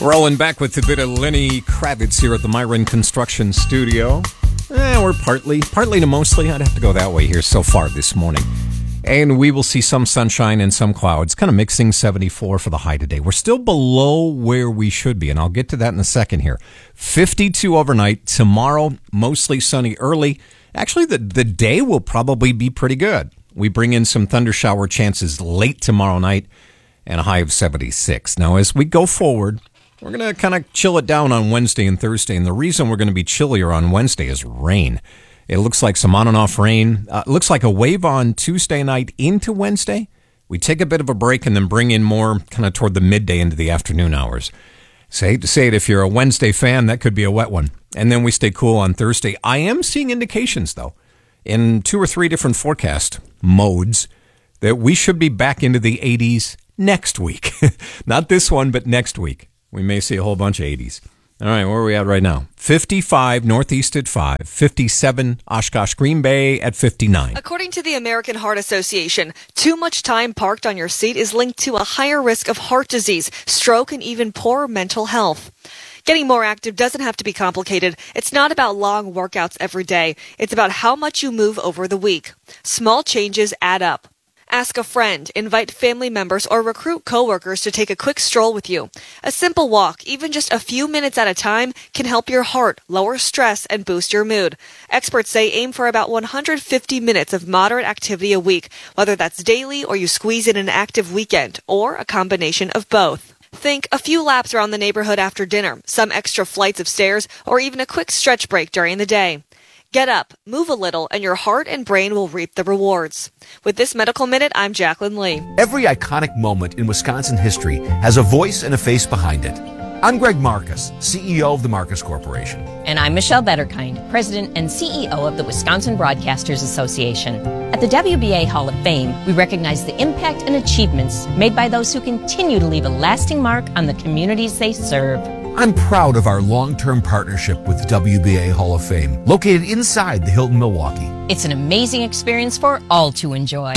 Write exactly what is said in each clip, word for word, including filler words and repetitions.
Rolling back with a bit of Lenny Kravitz here at the Myron Construction Studio. Eh, we're partly, partly to mostly. I'd have to go that way here so far this morning. And we will see some sunshine and some clouds, kind of mixing seventy-four for the high today. We're still below where we should be, and I'll get to that in a second here. fifty-two overnight. Tomorrow, mostly sunny early. Actually, the, the day will probably be pretty good. We bring in some thunder shower chances late tomorrow night and a high of seventy-six. Now, as we go forward, we're going to kind of chill it down on Wednesday and Thursday, and the reason we're going to be chillier on Wednesday is rain. It looks like some on and off rain. Uh, it looks like a wave on Tuesday night into Wednesday. We take a bit of a break and then bring in more kind of toward the midday into the afternoon hours. So I hate to say it, if you're a Wednesday fan, that could be a wet one. And then we stay cool on Thursday. I am seeing indications, though, in two or three different forecast modes that we should be back into the eighties next week. Not this one, but next week. We may see a whole bunch of eighties. All right, where are we at right now? fifty-five Northeast at five, fifty-seven Oshkosh Green Bay at fifty-nine. According to the American Heart Association, too much time parked on your seat is linked to a higher risk of heart disease, stroke, and even poor mental health. Getting more active doesn't have to be complicated. It's not about long workouts every day. It's about how much you move over the week. Small changes add up. Ask a friend, invite family members, or recruit coworkers to take a quick stroll with you. A simple walk, even just a few minutes at a time, can help your heart, lower stress, and boost your mood. Experts say aim for about one hundred fifty minutes of moderate activity a week, whether that's daily or you squeeze in an active weekend, or a combination of both. Think a few laps around the neighborhood after dinner, some extra flights of stairs, or even a quick stretch break during the day. Get up, move a little, and your heart and brain will reap the rewards. With this Medical Minute, I'm Jacqueline Lee. Every iconic moment in Wisconsin history has a voice and a face behind it. I'm Greg Marcus, C E O of the Marcus Corporation. And I'm Michelle Betterkind, President and C E O of the Wisconsin Broadcasters Association. At the W B A Hall of Fame, we recognize the impact and achievements made by those who continue to leave a lasting mark on the communities they serve. I'm proud of our long-term partnership with W B A Hall of Fame, located inside the Hilton Milwaukee. It's an amazing experience for all to enjoy.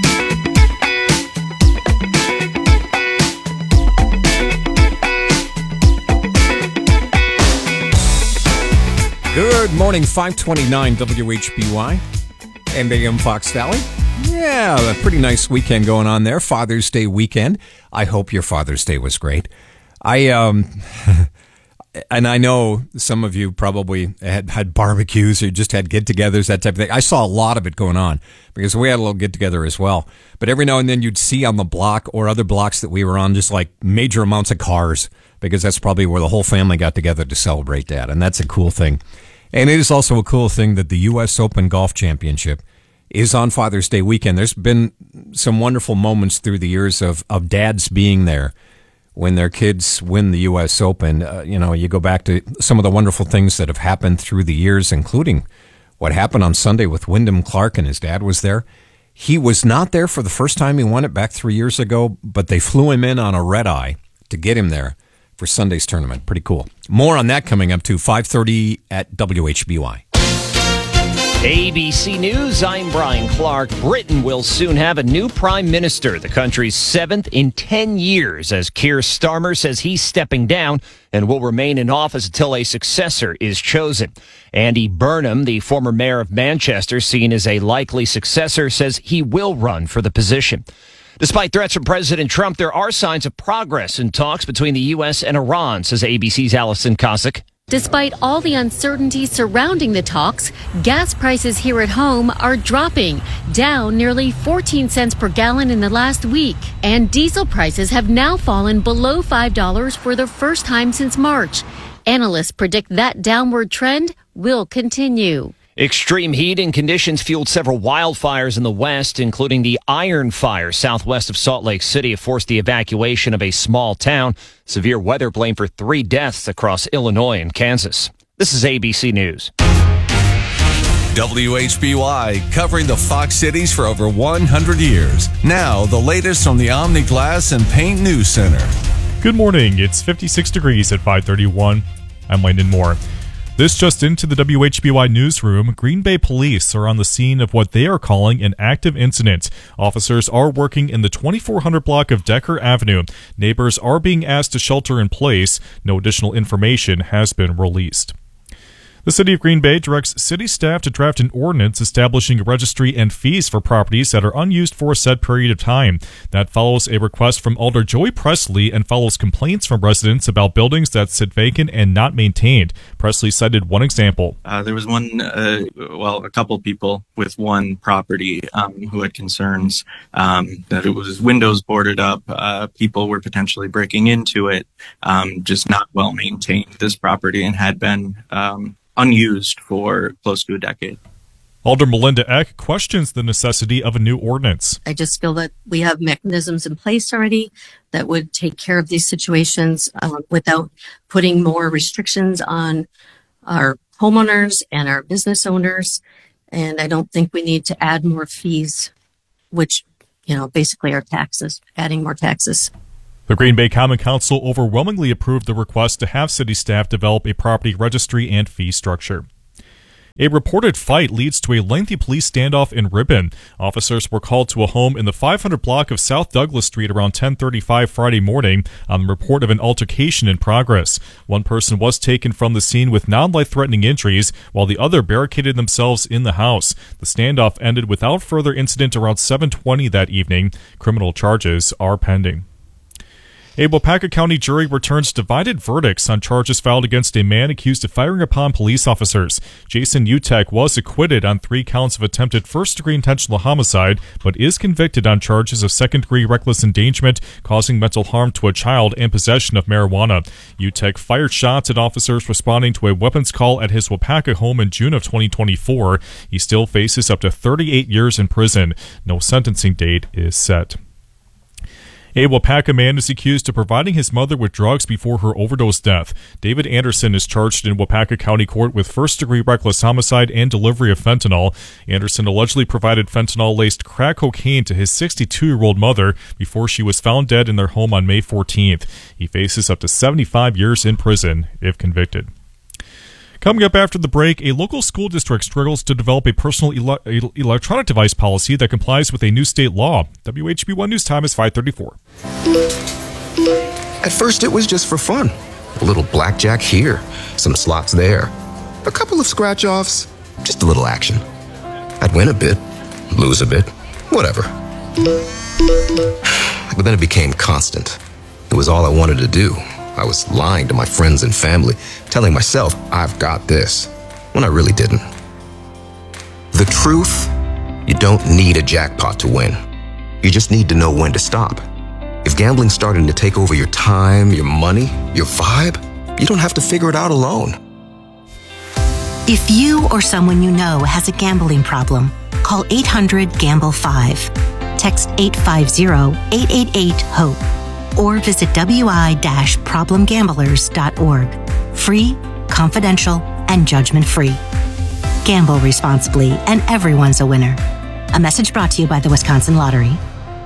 Good morning, five twenty-nine W H B Y and A M Fox Valley. Yeah, a pretty nice weekend going on there. Father's Day weekend. I hope your Father's Day was great. I, um, and I know some of you probably had, had barbecues or just had get-togethers, that type of thing. I saw a lot of it going on because we had a little get-together as well. But every now and then you'd see on the block or other blocks that we were on just like major amounts of cars because that's probably where the whole family got together to celebrate that. And that's a cool thing. And it is also a cool thing that the U S Open Golf Championship is on Father's Day weekend. There's been some wonderful moments through the years of, of dads being there when their kids win the U S Open. Uh, you know, you go back to some of the wonderful things that have happened through the years, including what happened on Sunday with Wyndham Clark, and his dad was there. He was not there for the first time he won it back three years ago, but they flew him in on a red eye to get him there for Sunday's tournament. Pretty cool. More on that coming up to five thirty at W H B Y. A B C News, I'm Brian Clark. Britain will soon have a new prime minister, the country's seventh in ten years, as Keir Starmer says he's stepping down and will remain in office until a successor is chosen. Andy Burnham, the former mayor of Manchester, seen as a likely successor, says he will run for the position. Despite threats from President Trump, there are signs of progress in talks between the U S and Iran, says A B C's Allison Cossack. Despite all the uncertainty surrounding the talks, gas prices here at home are dropping, down nearly fourteen cents per gallon in the last week. And diesel prices have now fallen below five dollars for the first time since March. Analysts predict that downward trend will continue. Extreme heat and conditions fueled several wildfires in the west, including the Iron Fire southwest of Salt Lake City. It forced the evacuation of a small town. Severe weather blamed for three deaths across Illinois and Kansas. This is A B C News. W H B Y, covering the Fox Cities for over one hundred years. Now, the latest from the Omni Glass and Paint News Center. Good morning. It's fifty-six degrees at five thirty-one. I'm Landon Moore. This just into the W H B Y newsroom. Green Bay police are on the scene of what they are calling an active incident. Officers are working in the twenty-four hundred block of Decker Avenue. Neighbors are being asked to shelter in place. No additional information has been released. The City of Green Bay directs city staff to draft an ordinance establishing a registry and fees for properties that are unused for a set period of time. That follows a request from Alder Joey Presley and follows complaints from residents about buildings that sit vacant and not maintained. Presley cited one example. Uh, there was one, uh, well, a couple people with one property um, who had concerns um, that it was windows boarded up, uh, people were potentially breaking into it, um, just not well maintained, this property, and had been um, unused for close to a decade. Alder Melinda Eck questions the necessity of a new ordinance. I just feel that we have mechanisms in place already that would take care of these situations uh, without putting more restrictions on our homeowners and our business owners. And I don't think we need to add more fees, which, you know, basically are taxes, adding more taxes. The Green Bay Common Council overwhelmingly approved the request to have city staff develop a property registry and fee structure. A reported fight leads to a lengthy police standoff in Ribbon. Officers were called to a home in the five hundred block of South Douglas Street around ten thirty-five Friday morning on the report of an altercation in progress. One person was taken from the scene with non-life-threatening injuries, while the other barricaded themselves in the house. The standoff ended without further incident around seven twenty that evening. Criminal charges are pending. A Waupaca County jury returns divided verdicts on charges filed against a man accused of firing upon police officers. Jason Utek was acquitted on three counts of attempted first-degree intentional homicide, but is convicted on charges of second-degree reckless endangerment, causing mental harm to a child, and possession of marijuana. Utek fired shots at officers responding to a weapons call at his Waupaca home in June of twenty twenty-four. He still faces up to thirty-eight years in prison. No sentencing date is set. A Waupaca man is accused of providing his mother with drugs before her overdose death. David Anderson is charged in Waupaca County Court with first-degree reckless homicide and delivery of fentanyl. Anderson allegedly provided fentanyl-laced crack cocaine to his sixty-two-year-old mother before she was found dead in their home on May fourteenth. He faces up to seventy-five years in prison if convicted. Coming up after the break, a local school district struggles to develop a personal ele- electronic device policy that complies with a new state law. W H B one News Time is five thirty-four. At first, it was just for fun. A little blackjack here, some slots there, a couple of scratch-offs, just a little action. I'd win a bit, lose a bit, whatever. But then it became constant. It was all I wanted to do. I was lying to my friends and family, telling myself, I've got this, when I really didn't. The truth, you don't need a jackpot to win. You just need to know when to stop. If gambling's starting to take over your time, your money, your vibe, you don't have to figure it out alone. If you or someone you know has a gambling problem, call eight hundred gamble five. Text eight five zero, eight eight eight, HOPE. Or visit w i dash problem gamblers dot org. Free, confidential, and judgment-free. Gamble responsibly, and everyone's a winner. A message brought to you by the Wisconsin Lottery.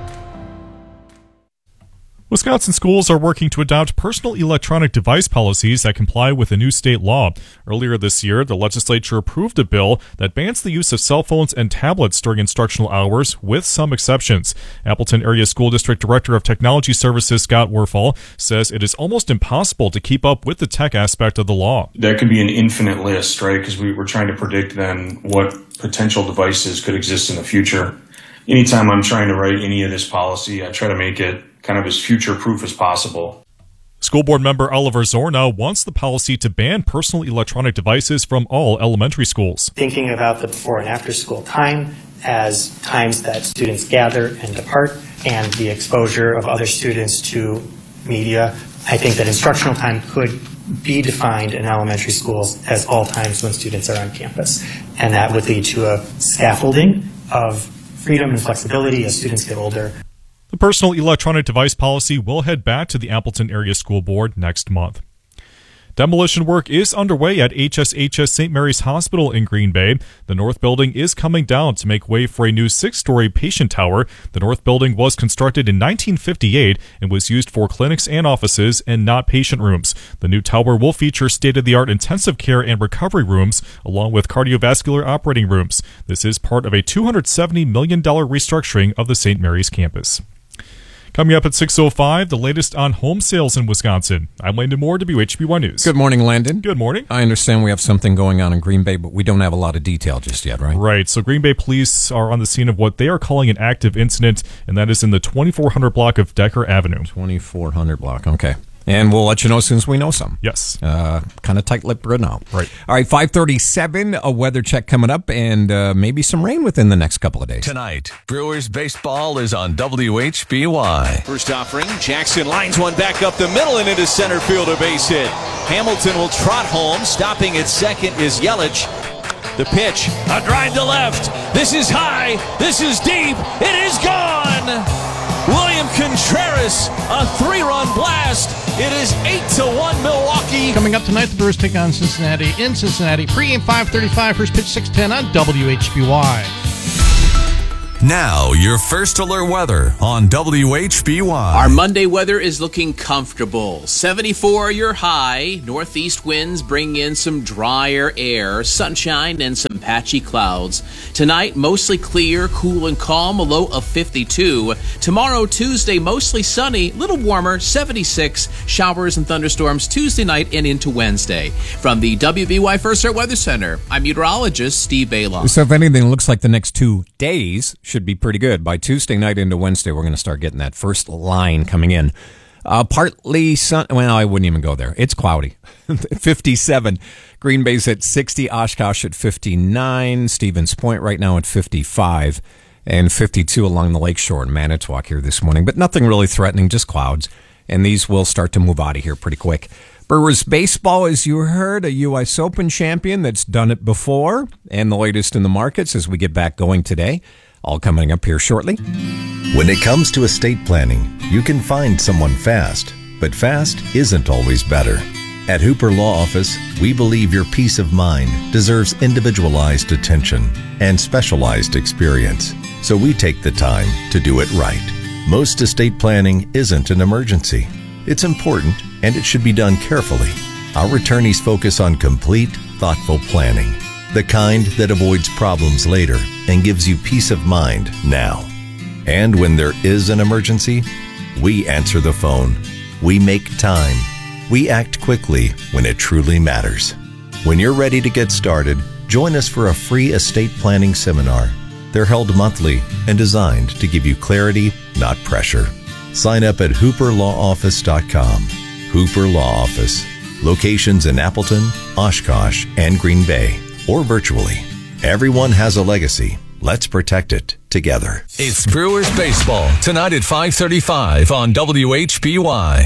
Wisconsin schools are working to adopt personal electronic device policies that comply with a new state law. Earlier this year, the legislature approved a bill that bans the use of cell phones and tablets during instructional hours, with some exceptions. Appleton Area School District Director of Technology Services Scott Werfel says it is almost impossible to keep up with the tech aspect of the law. That could be an infinite list, right? Because we were trying to predict then what potential devices could exist in the future. Anytime I'm trying to write any of this policy, I try to make it kind of as future-proof as possible. School board member Oliver Zorna wants the policy to ban personal electronic devices from all elementary schools. Thinking about the before and after school time as times that students gather and depart, and the exposure of other students to media, I think that instructional time could be defined in elementary schools as all times when students are on campus. And that would lead to a scaffolding of freedom and flexibility as students get older. The personal electronic device policy will head back to the Appleton Area School Board next month. Demolition work is underway at H S H S Saint Mary's Hospital in Green Bay. The north building is coming down to make way for a new six-story patient tower. The north building was constructed in nineteen fifty-eight and was used for clinics and offices and not patient rooms. The new tower will feature state-of-the-art intensive care and recovery rooms, along with cardiovascular operating rooms. This is part of a two hundred seventy million dollars restructuring of the Saint Mary's campus. Coming up at six oh five, the latest on home sales in Wisconsin. I'm Landon Moore, W H B Y News. Good morning, Landon. Good morning. I understand we have something going on in Green Bay, but we don't have a lot of detail just yet, right? Right. So Green Bay police are on the scene of what they are calling an active incident, and that is in the twenty-four hundred block of Decker Avenue. twenty-four hundred block, okay. And we'll let you know as soon as we know some. Yes. Uh, kind of tight-lipped right now. Right. All right, five thirty-seven, a weather check coming up, and uh, maybe some rain within the next couple of days. Tonight, Brewers baseball is on W H B Y. First offering, Jackson lines one back up the middle and into center field, a base hit. Hamilton will trot home. Stopping at second is Yelich. The pitch, a drive to left. This is high. This is deep. It is gone. William Contreras, a three-run blast. It is eight to one Milwaukee. Coming up tonight, the Brewers take on Cincinnati in Cincinnati. Pre-game five thirty-five, first pitch six ten on W H B Y. Now, your first alert weather on W H B Y. Our Monday weather is looking comfortable. seventy-four your high. Northeast winds bring in some drier air, sunshine, and some patchy clouds. Tonight, mostly clear, cool, and calm, a low of fifty-two. Tomorrow, Tuesday, mostly sunny, little warmer, seventy-six. Showers and thunderstorms Tuesday night and into Wednesday. From the W B Y First Alert Weather Center, I'm meteorologist Steve Bailoff. So if anything, it looks like the next two days should be pretty good. By Tuesday night into Wednesday, we're going to start getting that first line coming in. Uh, partly sun. Well, I wouldn't even go there. It's cloudy. fifty-seven. Green Bay's at sixty. Oshkosh at fifty-nine. Stevens Point right now at fifty-five. And fifty-two along the lakeshore in Manitowoc here this morning. But nothing really threatening, just clouds. And these will start to move out of here pretty quick. Brewers baseball, as you heard, a U S Open champion that's done it before. And the latest in the markets as we get back going today. All coming up here shortly. When it comes to estate planning, you can find someone fast, but fast isn't always better. At Hooper Law Office, we believe your peace of mind deserves individualized attention and specialized experience, so we take the time to do it right. Most estate planning isn't an emergency. It's important, and it should be done carefully. Our attorneys focus on complete, thoughtful planning. The kind that avoids problems later and gives you peace of mind now. And when there is an emergency, we answer the phone. We make time. We act quickly when it truly matters. When you're ready to get started, join us for a free estate planning seminar. They're held monthly and designed to give you clarity, not pressure. Sign up at hooper law office dot com. Hooper Law Office. Locations in Appleton, Oshkosh, and Green Bay. Or virtually. Everyone has a legacy. Let's protect it together. It's Brewers baseball tonight at five thirty-five on W H B Y.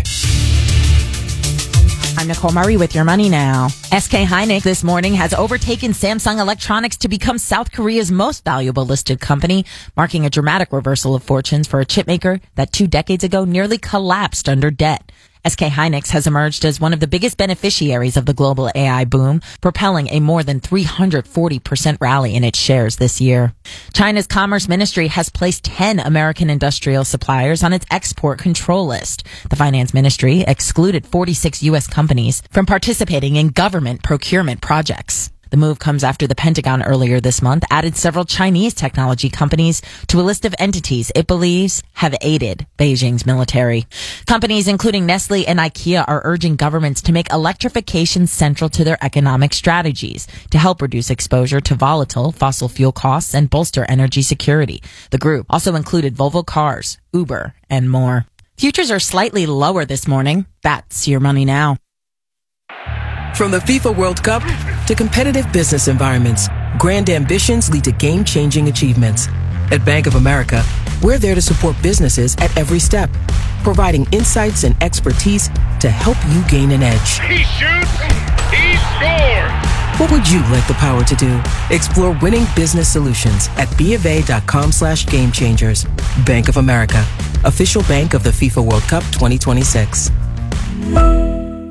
I'm Nicole Murray with Your Money Now. S K Hynix this morning has overtaken Samsung Electronics to become South Korea's most valuable listed company, marking a dramatic reversal of fortunes for a chipmaker that two decades ago nearly collapsed under debt. S K Hynix has emerged as one of the biggest beneficiaries of the global A I boom, propelling a more than three hundred forty percent rally in its shares this year. China's Commerce Ministry has placed ten American industrial suppliers on its export control list. The Finance Ministry excluded forty-six U S companies from participating in government procurement projects. The move comes after the Pentagon earlier this month added several Chinese technology companies to a list of entities it believes have aided Beijing's military. Companies including Nestle and IKEA are urging governments to make electrification central to their economic strategies to help reduce exposure to volatile fossil fuel costs and bolster energy security. The group also included Volvo Cars, Uber, and more. Futures are slightly lower this morning. That's Your Money Now. From the FIFA World Cup to competitive business environments, grand ambitions lead to game-changing achievements. At Bank of America, we're there to support businesses at every step, providing insights and expertise to help you gain an edge. He shoots, he scores! What would you like the power to do? Explore winning business solutions at bofa.com slash game changers. Bank of America, official bank of the FIFA World Cup twenty twenty-six.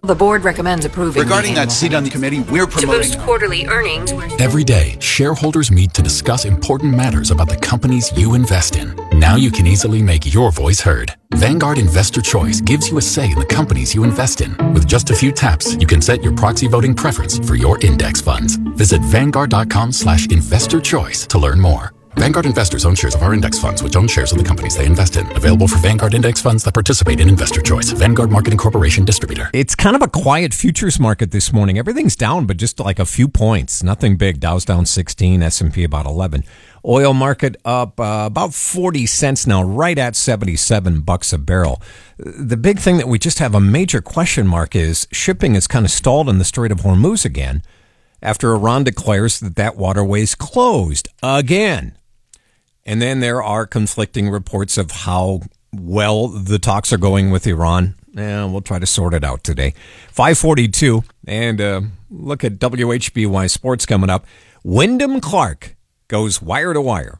The board recommends approving. Regarding that seat on the committee, we're promoting... To boost quarterly earnings. Every day, shareholders meet to discuss important matters about the companies you invest in. Now you can easily make your voice heard. Vanguard Investor Choice gives you a say in the companies you invest in. With just a few taps, you can set your proxy voting preference for your index funds. Visit Vanguard.com slash investor choice to learn more. Vanguard investors own shares of our index funds, which own shares of the companies they invest in. Available for Vanguard index funds that participate in Investor Choice. Vanguard Marketing Corporation distributor. It's kind of a quiet futures market this morning. Everything's down, but just like a few points. Nothing big. Dow's down sixteen, S and P about eleven. Oil market up uh, about forty cents now, right at seventy-seven bucks a barrel. The big thing that we just have a major question mark is shipping is kind of stalled in the Strait of Hormuz again after Iran declares that that waterway's closed again. And then there are conflicting reports of how well the talks are going with Iran. And we'll try to sort it out today. five forty-two, and uh, look at W H B Y Sports coming up. Wyndham Clark goes wire to wire.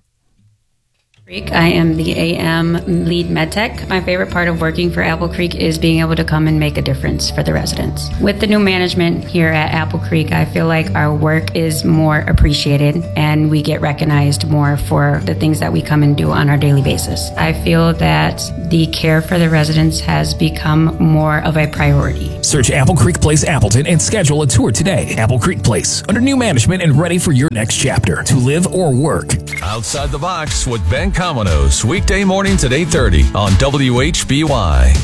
I am the A M lead medtech. My favorite part of working for Apple Creek is being able to come and make a difference for the residents. With the new management here at Apple Creek, I feel like our work is more appreciated and we get recognized more for the things that we come and do on our daily basis. I feel that the care for the residents has become more of a priority. Search Apple Creek Place Appleton and schedule a tour today. Apple Creek Place, under new management and ready for your next chapter to live or work. Outside the Box with Ben Cominos, weekday mornings at eight thirty on W H B Y.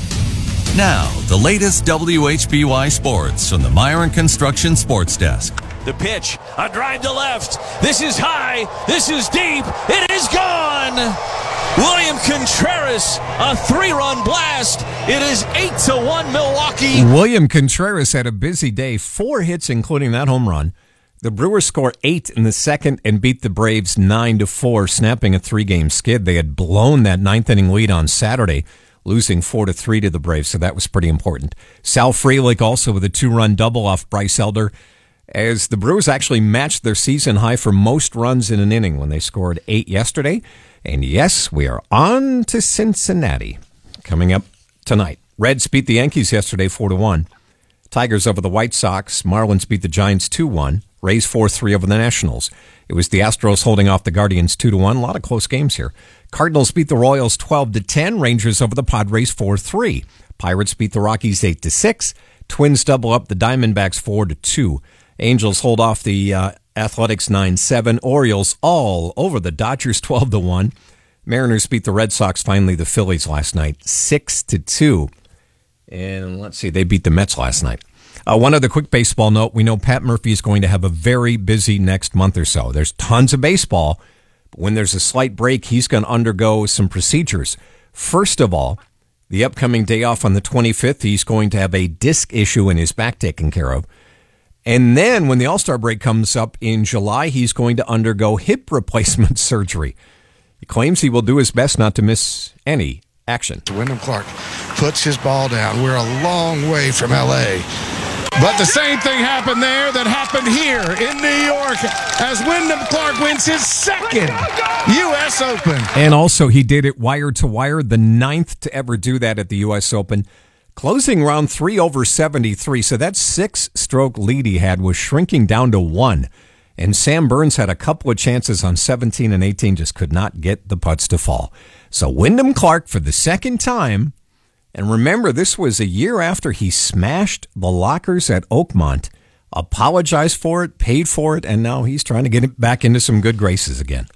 Now, the latest W H B Y sports from the Myron Construction Sports Desk. The pitch, a drive to left. This is high. This is deep. It is gone. William Contreras, a three-run blast. It is eight to one Milwaukee. William Contreras had a busy day, four hits, including that home run. The Brewers score eight in the second and beat the Braves nine to four, snapping a three-game skid. They had blown that ninth-inning lead on Saturday, losing four to three to the Braves, so that was pretty important. Sal Frelick also with a two-run double off Bryce Elder, as the Brewers actually matched their season high for most runs in an inning when they scored eight yesterday. And yes, we are on to Cincinnati coming up tonight. Reds beat the Yankees yesterday four to one. Tigers over the White Sox. Marlins beat the Giants two one. Rays four three over the Nationals. It was the Astros holding off the Guardians two to one. A lot of close games here. Cardinals beat the Royals twelve to ten. Rangers over the Padres four three. Pirates beat the Rockies eight to six. Twins double up the Diamondbacks four to two. Angels hold off the uh, Athletics nine seven. Orioles all over the Dodgers twelve to one. Mariners beat the Red Sox, finally the Phillies last night six to two. And let's see, they beat the Mets last night. Uh, one other quick baseball note. We know Pat Murphy is going to have a very busy next month or so. There's tons of baseball, but when there's a slight break, he's going to undergo some procedures. First of all, the upcoming day off on the twenty-fifth, he's going to have a disc issue in his back taken care of. And then when the All-Star break comes up in July, he's going to undergo hip replacement surgery. He claims he will do his best not to miss any action. Wyndham Clark puts his ball down. We're a long way from L A, but the same thing happened there that happened here in New York as Wyndham Clark wins his second U S Open. And also he did it wire to wire, the ninth to ever do that at the U S Open. Closing round three over seventy-three. So that six-stroke lead he had was shrinking down to one. And Sam Burns had a couple of chances on seventeen and eighteen, just could not get the putts to fall. So Wyndham Clark for the second time. And remember, this was a year after he smashed the lockers at Oakmont, apologized for it, paid for it, and now he's trying to get it back into some good graces again.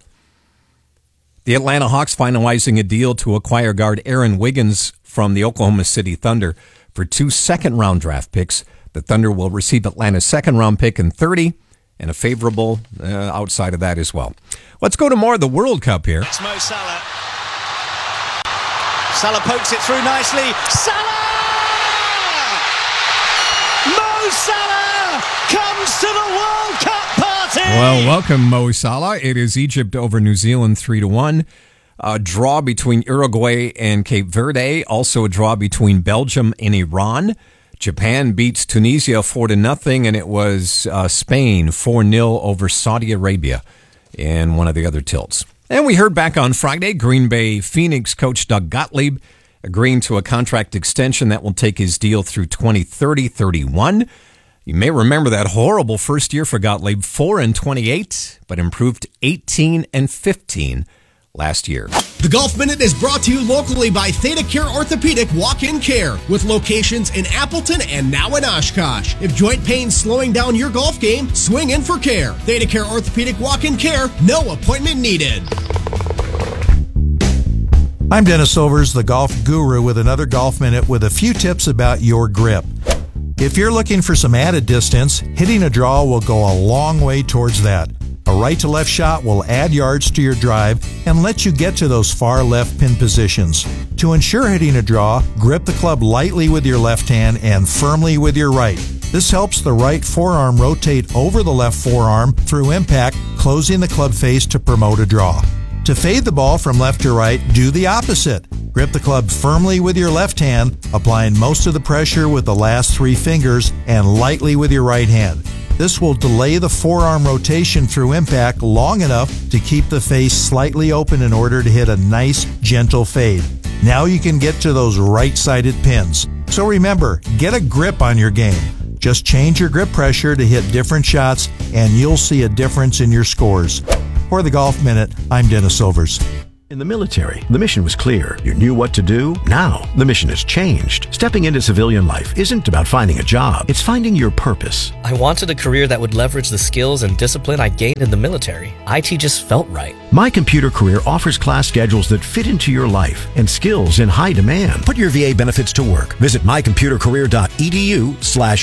The Atlanta Hawks finalizing a deal to acquire guard Aaron Wiggins from the Oklahoma City Thunder for two second-round draft picks. The Thunder will receive Atlanta's second-round pick in thirty, and a favorable uh, outside of that as well. Let's go to more of the World Cup here. It's Mo Salah. Salah pokes it through nicely. Salah! Mo Salah comes to the World Cup party! Well, welcome, Mo Salah. It is Egypt over New Zealand three to one. A draw between Uruguay and Cape Verde. Also a draw between Belgium and Iran. Japan beats Tunisia four to nothing, and it was uh, Spain four nil over Saudi Arabia in one of the other tilts. And we heard back on Friday, Green Bay Phoenix coach Doug Gottlieb agreeing to a contract extension that will take his deal through twenty thirty thirty-one. You may remember that horrible first year for Gottlieb, four and twenty-eight, but improved eighteen and fifteen last year. The Golf Minute is brought to you locally by Theta Care Orthopedic Walk-In Care, with locations in Appleton and now in Oshkosh. If joint pain's slowing down your golf game, swing in for care. Theta Care Orthopedic Walk-In Care, no appointment needed. I'm Dennis Silvers, the golf guru, with another Golf Minute with a few tips about your grip. If you're looking for some added distance, hitting a draw will go a long way towards that. A right-to-left shot will add yards to your drive and let you get to those far left pin positions. To ensure hitting a draw, grip the club lightly with your left hand and firmly with your right. This helps the right forearm rotate over the left forearm through impact, closing the club face to promote a draw. To fade the ball from left to right, do the opposite. Grip the club firmly with your left hand, applying most of the pressure with the last three fingers and lightly with your right hand. This will delay the forearm rotation through impact long enough to keep the face slightly open in order to hit a nice, gentle fade. Now you can get to those right-sided pins. So remember, get a grip on your game. Just change your grip pressure to hit different shots, and you'll see a difference in your scores. For the Golf Minute, I'm Dennis Silvers. In the military, the mission was clear. You knew what to do. Now, the mission has changed. Stepping into civilian life isn't about finding a job. It's finding your purpose. I wanted a career that would leverage the skills and discipline I gained in the military. I T just felt right. My Computer Career offers class schedules that fit into your life and skills in high demand. Put your V A benefits to work. Visit mycomputercareer.edu slash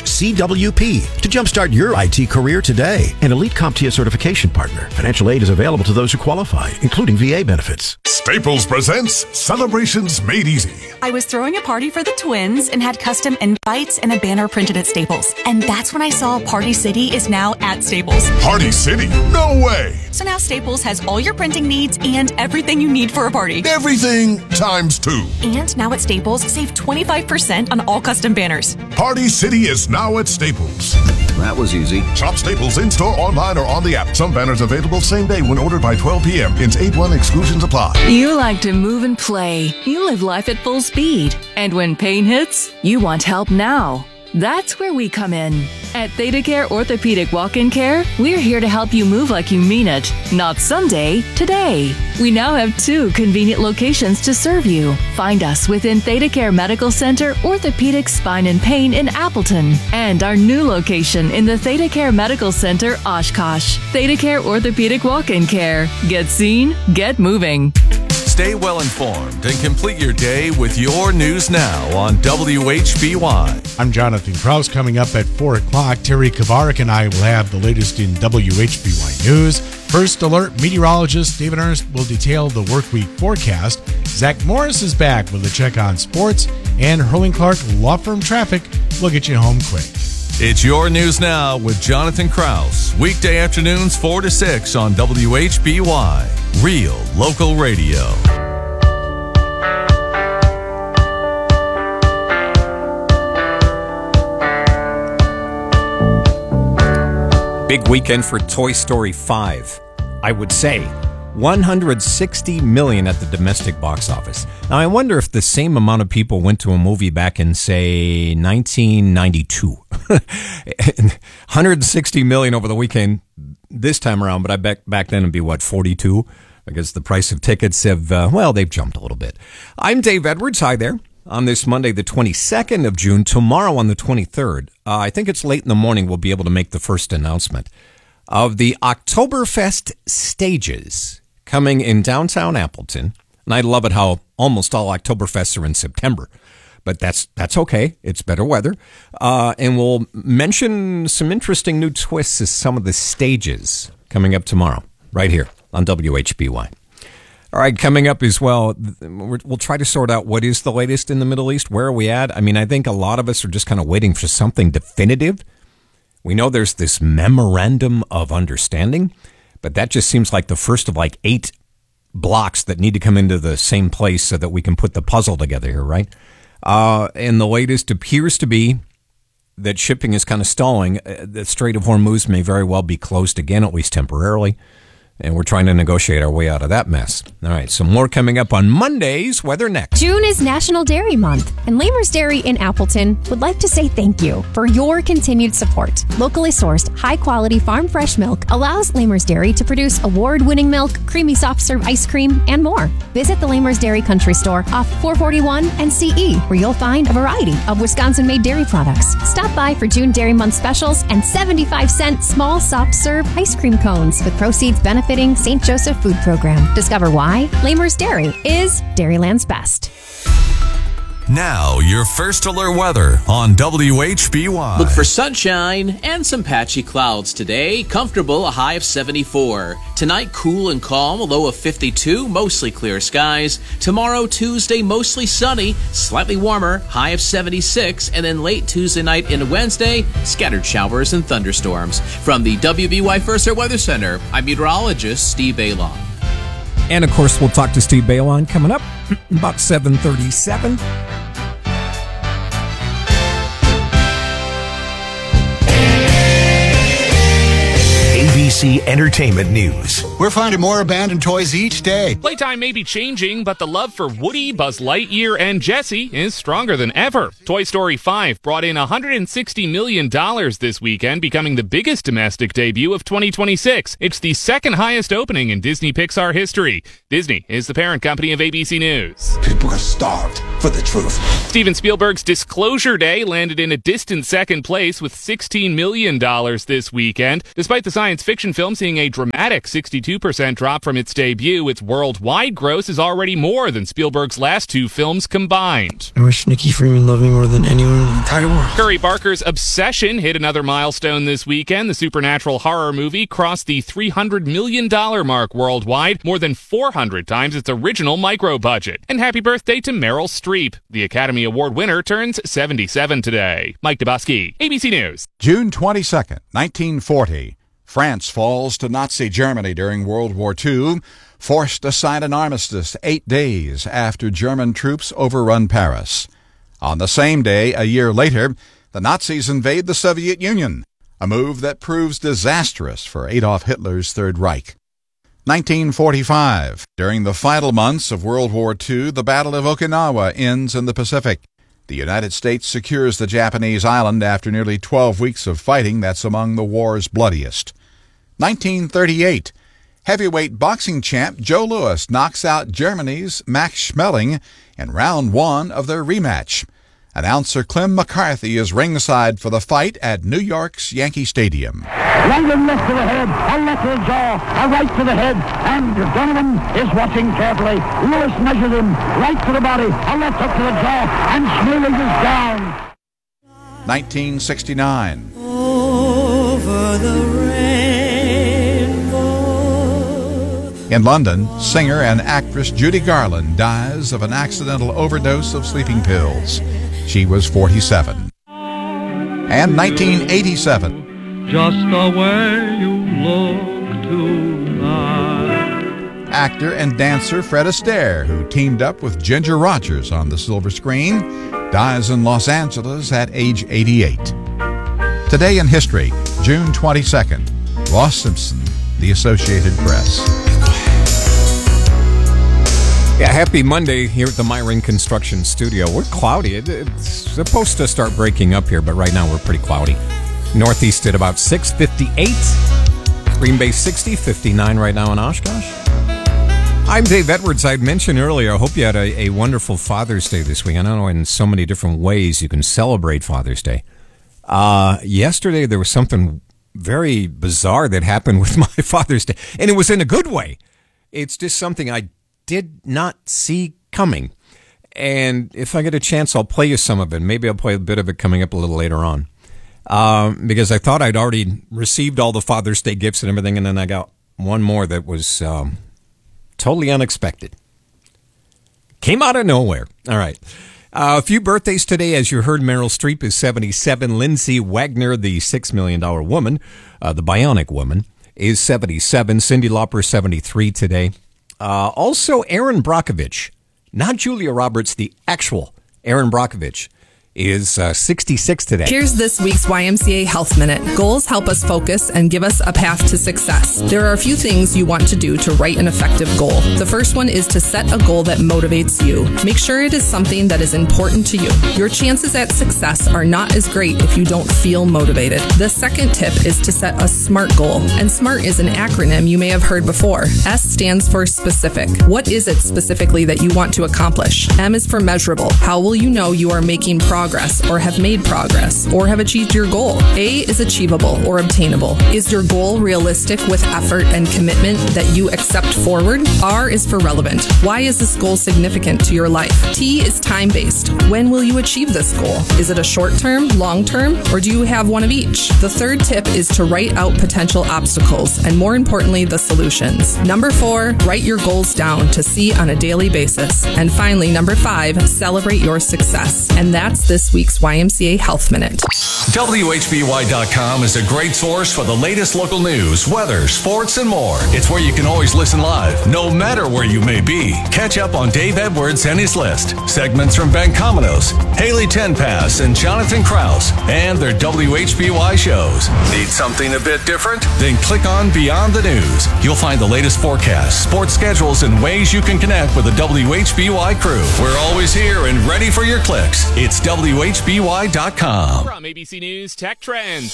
CWP to jumpstart your I T career today. An Elite CompTIA certification partner. Financial aid is available to those who qualify, including V A benefits. Staples presents Celebrations Made Easy. I was throwing a party for the twins and had custom invites and a banner printed at Staples. And that's when I saw Party City is now at Staples. Party City? No way! So now Staples has all your printing needs and everything you need for a party. Everything times two. And now at Staples, save twenty-five percent on all custom banners. Party City is now at Staples. That was easy. Shop Staples in-store, online, or on the app. Some banners available same day when ordered by twelve p.m. Hence eight one exclusions apply. You like to move and play. You live life at full speed. And when pain hits, you want help now. That's where we come in. At Theta Care Orthopedic Walk-In Care, we're here to help you move like you mean it. Not someday, today. We now have two convenient locations to serve you. Find us within Theta Care Medical Center, Orthopedic Spine and Pain in Appleton, and our new location in the Theta Care Medical Center, Oshkosh. Theta Care Orthopedic Walk-In Care. Get seen, get moving. Stay well informed and complete your day with your news now on W H B Y. I'm Jonathan Kraus. Coming up at four o'clock, Terry Kavarik and I will have the latest in W H B Y News. First Alert meteorologist David Ernst will detail the workweek forecast. Zach Morris is back with a check on sports. And Hurling Clark Law Firm Traffic will get you home quick. It's your news now with Jonathan Kraus. Weekday afternoons four to six on W H B Y. Real local radio. Big weekend for Toy Story five. I would say one hundred sixty million at the domestic box office. Now, I wonder if the same amount of people went to a movie back in, say, nineteen ninety-two. one hundred sixty million over the weekend this time around, but I bet back then it'd be, what, forty-two? Because the price of tickets have, uh, well, they've jumped a little bit. I'm Dave Edwards. Hi there. On this Monday, the twenty-second of June, tomorrow on the twenty-third, uh, I think it's late in the morning, we'll be able to make the first announcement of the Oktoberfest stages coming in downtown Appleton. And I love it how almost all Oktoberfests are in September. But that's that's okay. It's better weather. Uh, and we'll mention some interesting new twists as some of the stages coming up tomorrow, right here on W H B Y. All right, coming up as well, we'll try to sort out what is the latest in the Middle East. Where are we at? I mean, I think a lot of us are just kind of waiting for something definitive. We know there's this memorandum of understanding, but that just seems like the first of like eight blocks that need to come into the same place so that we can put the puzzle together here, right? Uh, and the latest appears to be that shipping is kind of stalling. The Strait of Hormuz may very well be closed again, at least temporarily. And we're trying to negotiate our way out of that mess. All right, so more coming up on Monday's Weather Next. June is National Dairy Month, and Lamers Dairy in Appleton would like to say thank you for your continued support. Locally sourced, high-quality farm fresh milk allows Lamers Dairy to produce award-winning milk, creamy soft-serve ice cream, and more. Visit the Lamers Dairy Country Store off four forty-one and C E, where you'll find a variety of Wisconsin-made dairy products. Stop by for June Dairy Month specials and seventy-five cent small soft-serve ice cream cones with proceeds benefiting Saint Joseph Food Program. Discover why Lamers Dairy is Dairyland's best. Now, your first alert weather on W H B Y. Look for sunshine and some patchy clouds today. Comfortable, a high of seventy-four. Tonight, cool and calm, a low of fifty-two, mostly clear skies. Tomorrow, Tuesday, mostly sunny, slightly warmer, high of seventy-six. And then late Tuesday night into Wednesday, scattered showers and thunderstorms. From the W B Y First Alert Weather Center, I'm meteorologist Steve Bailon. And, of course, we'll talk to Steve Bailon coming up about seven thirty-seven. A B C Entertainment News. We're finding more abandoned toys each day. Playtime may be changing, but the love for Woody, Buzz Lightyear, and Jessie is stronger than ever. Toy Story five brought in one hundred sixty million dollars this weekend, becoming the biggest domestic debut of twenty twenty-six. It's the second highest opening in Disney Pixar history. Disney is the parent company of A B C News. People are starved for the truth. Steven Spielberg's Disclosure Day landed in a distant second place with sixteen million dollars this weekend. Despite the science fiction film seeing a dramatic sixty-two percent drop from its debut, its worldwide gross is already more than Spielberg's last two films combined. I wish Nikki Freeman loved me more than anyone in the entire world. Curry Barker's Obsession hit another milestone this weekend. The supernatural horror movie crossed the three hundred million dollars mark worldwide, more than four hundred times its original micro budget. And happy birthday to Meryl Streep. The Academy Award winner turns seventy-seven today. Mike Dubosky, A B C News. June twenty-second, nineteen forty. France falls to Nazi Germany during World War Two, forced to sign an armistice eight days after German troops overrun Paris. On the same day, a year later, the Nazis invade the Soviet Union, a move that proves disastrous for Adolf Hitler's Third Reich. nineteen forty-five. During the final months of World War Two, the Battle of Okinawa ends in the Pacific. The United States secures the Japanese island after nearly twelve weeks of fighting that's among the war's bloodiest. nineteen thirty-eight. Heavyweight boxing champ Joe Louis knocks out Germany's Max Schmeling in round one of their rematch. Announcer Clem McCarthy is ringside for the fight at New York's Yankee Stadium. Right and left to the head, a left to the jaw, a right to the head, and Donovan is watching carefully. Lewis measures him, right to the body, a left hook to the jaw, and Schmeling is down. nineteen sixty-nine. Over the rainbow. In London, singer and actress Judy Garland dies of an accidental overdose of sleeping pills. She was forty-seven. And nineteen eighty-seven. Just the way you look tonight. Actor and dancer Fred Astaire, who teamed up with Ginger Rogers on the silver screen, dies in Los Angeles at age eighty-eight. Today in history, June twenty-second. Ross Simpson, The Associated Press. Yeah, happy Monday here at the Myron Construction Studio. We're cloudy. It's supposed to start breaking up here, but right now we're pretty cloudy. Northeast at about six fifty-eight. Green Bay sixty, fifty-nine right now in Oshkosh. I'm Dave Edwards. I'd mentioned earlier, I hope you had a, a wonderful Father's Day this week. I know in so many different ways you can celebrate Father's Day. Uh, yesterday there was something very bizarre that happened with my Father's Day, and it was in a good way. It's just something I did not see coming. And if I get a chance, I'll play you some of it. Maybe I'll play a bit of it coming up a little later on. Um, because I thought I'd already received all the Father's Day gifts and everything, and then I got one more that was um, totally unexpected. Came out of nowhere. All right. Uh, a few birthdays today. As you heard, Meryl Streep is seventy-seven. Lindsay Wagner, the six million dollars woman, uh, the Bionic Woman, is seventy-seven. Cyndi Lauper, seventy-three today. Uh, also, Aaron Brockovich, not Julia Roberts, the actual Aaron Brockovich, is uh, sixty-six today. Here's this week's Y M C A Health Minute. Goals help us focus and give us a path to success. There are a few things you want to do to write an effective goal. The first one is to set a goal that motivates you. Make sure it is something that is important to you. Your chances at success are not as great if you don't feel motivated. The second tip is to set a SMART goal. And SMART is an acronym you may have heard before. S stands for specific. What is it specifically that you want to accomplish? M is for measurable. How will you know you are making progress? Progress or have made progress or have achieved your goal? A is achievable or obtainable. Is your goal realistic with effort and commitment that you accept forward? R is for relevant. Why is this goal significant to your life? T is time-based. When will you achieve this goal? Is it a short term, long term, or do you have one of each? The third tip is to write out potential obstacles and, more importantly, the solutions. Number four, write your goals down to see on a daily basis. And finally, number five, celebrate your success. And that's the this week's Y M C A Health Minute. W H B Y dot com is a great source for the latest local news, weather, sports, and more. It's where you can always listen live, no matter where you may be. Catch up on Dave Edwards and his list, segments from Ben Cominos, Haley Tenpass, and Jonathan Krause, and their W H B Y shows. Need something a bit different? Then click on Beyond the News. You'll find the latest forecasts, sports schedules, and ways you can connect with the W H B Y crew. We're always here and ready for your clicks. It's W H B Y dot com. From A B C News Tech Trends.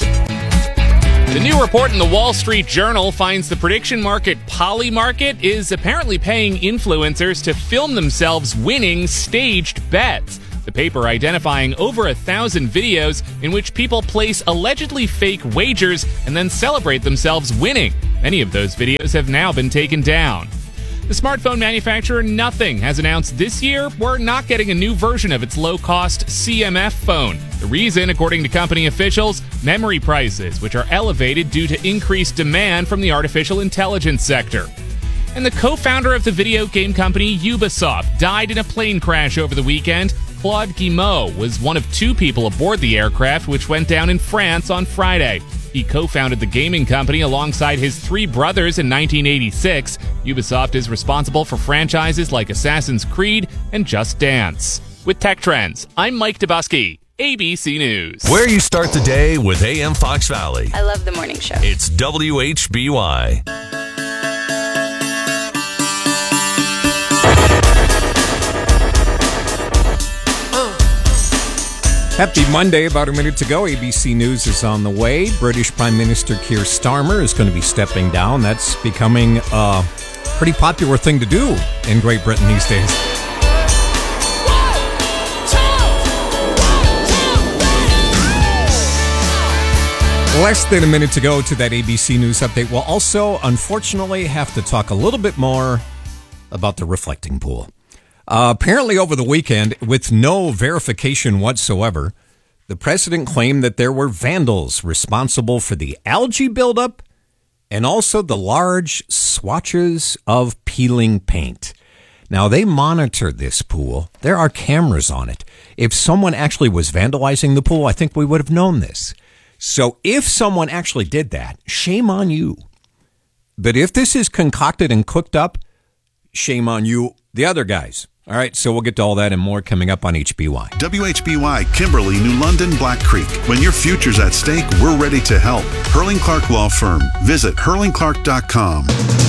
The new report in the Wall Street Journal finds the prediction market Polymarket is apparently paying influencers to film themselves winning staged bets. The paper identifying over a thousand videos in which people place allegedly fake wagers and then celebrate themselves winning. Many of those videos have now been taken down. The smartphone manufacturer Nothing has announced this year we're not getting a new version of its low-cost C M F phone. The reason, according to company officials, memory prices, which are elevated due to increased demand from the artificial intelligence sector. And the co-founder of the video game company Ubisoft died in a plane crash over the weekend. Claude Guillemot was one of two people aboard the aircraft, which went down in France on Friday. He co-founded the gaming company alongside his three brothers in nineteen eighty-six. Ubisoft is responsible for franchises like Assassin's Creed and Just Dance. With Tech Trends, I'm Mike Dubusky, A B C News. Where you start the day with A M Fox Valley. I love the morning show. It's W H B Y. Happy Monday. About a minute to go. A B C News is on the way. British Prime Minister Keir Starmer is going to be stepping down. That's becoming a pretty popular thing to do in Great Britain these days. Less than a minute to go to that A B C News update. We'll also, unfortunately, have to talk a little bit more about the reflecting pool. Uh, apparently over the weekend, with no verification whatsoever, the president claimed that there were vandals responsible for the algae buildup and also the large swatches of peeling paint. Now, they monitored this pool. There are cameras on it. If someone actually was vandalizing the pool, I think we would have known this. So if someone actually did that, shame on you. But if this is concocted and cooked up, shame on you, the other guys. All right, so we'll get to all that and more coming up on H B Y. W H B Y, Kimberly, New London, Black Creek. When your future's at stake, we're ready to help. Hurling Clark Law Firm. Visit hurling clark dot com.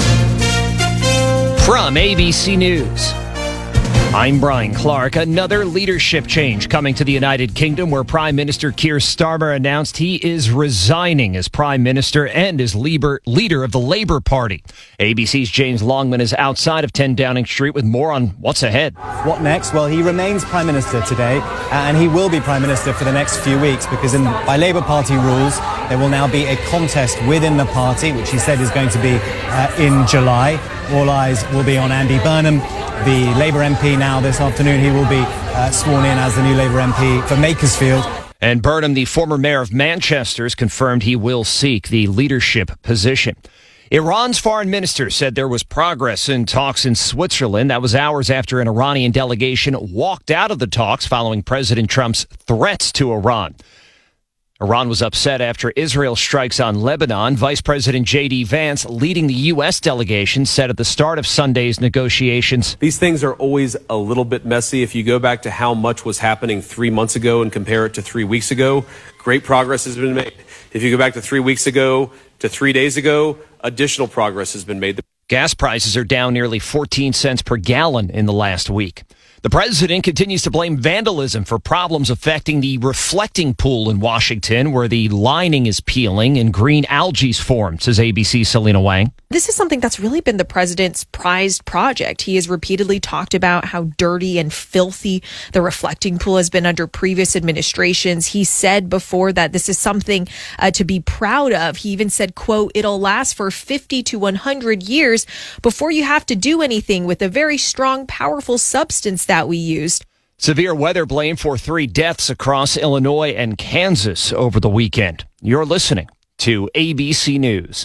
From A B C News, I'm Brian Clark. Another leadership change coming to the United Kingdom, where Prime Minister Keir Starmer announced he is resigning as Prime Minister and as leader, leader of the Labour Party. A B C's James Longman is outside of ten Downing Street with more on what's ahead. What next? Well, he remains Prime Minister today, and he will be Prime Minister for the next few weeks, because in, by Labour Party rules, there will now be a contest within the party, which he said is going to be uh, in July. All eyes will be on Andy Burnham, the Labour M P. Now this afternoon he will be uh, sworn in as the new Labour M P for Makersfield. And Burnham, the former mayor of Manchester, has confirmed he will seek the leadership position. Iran's foreign minister said there was progress in talks in Switzerland. That was hours after an Iranian delegation walked out of the talks following President Trump's threats to Iran. Iran was upset after Israel strikes on Lebanon. Vice President J D. Vance, leading the U S delegation, said at the start of Sunday's negotiations, "These things are always a little bit messy. If you go back to how much was happening three months ago and compare it to three weeks ago, great progress has been made. If you go back to three weeks ago to three days ago, additional progress has been made." Gas prices are down nearly fourteen cents per gallon in the last week. The president continues to blame vandalism for problems affecting the reflecting pool in Washington, where the lining is peeling and green algae's formed, says A B C's Selena Wang. This is something that's really been the president's prized project. He has repeatedly talked about how dirty and filthy the reflecting pool has been under previous administrations. He said before that this is something uh, to be proud of. He even said, quote, "It'll last for fifty to one hundred years before you have to do anything with a very strong, powerful substance that we used." Severe weather blamed for three deaths across Illinois and Kansas over the weekend. You're listening to A B C News.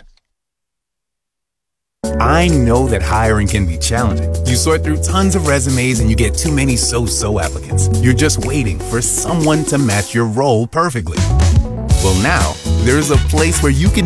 I know that hiring can be challenging. You sort through tons of resumes and you get too many so-so applicants. You're just waiting for someone to match your role perfectly. Well, now there's a place where you can